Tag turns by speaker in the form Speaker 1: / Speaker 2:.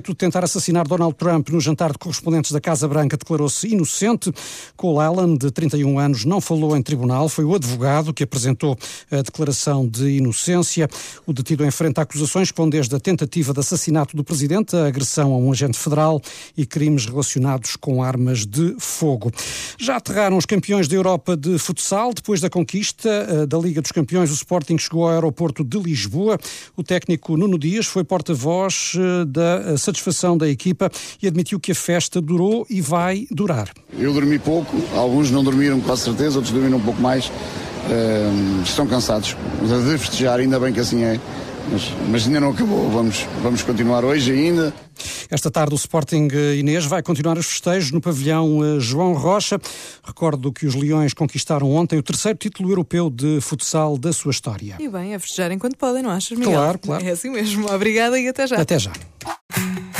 Speaker 1: De tentar assassinar Donald Trump no jantar de correspondentes da Casa Branca declarou-se inocente. Cole Allen, de 31 anos, não falou em tribunal. Foi o advogado que apresentou a declaração de inocência. O detido enfrenta acusações que vão desde a tentativa de assassinato do presidente, a agressão a um agente federal e crimes relacionados com armas de fogo. Já aterraram os campeões da Europa de futsal. Depois da conquista da Liga dos Campeões, o Sporting chegou ao aeroporto de Lisboa. O técnico Nuno Dias foi porta-voz da satisfação da equipa e admitiu que a festa durou e vai durar.
Speaker 2: Eu dormi pouco, alguns não dormiram com certeza, outros dormiram um pouco mais. Estão cansados de festejar, ainda bem que assim é. Mas ainda não acabou, vamos continuar hoje ainda.
Speaker 1: Esta tarde o Sporting, Inês, vai continuar os festejos no pavilhão João Rocha. Recordo que os Leões conquistaram ontem o 3º título europeu de futsal da sua história.
Speaker 3: E bem, a festejar enquanto podem, não achas, Miguel?
Speaker 1: Claro.
Speaker 3: É assim mesmo. Obrigada e até já.
Speaker 1: Até já.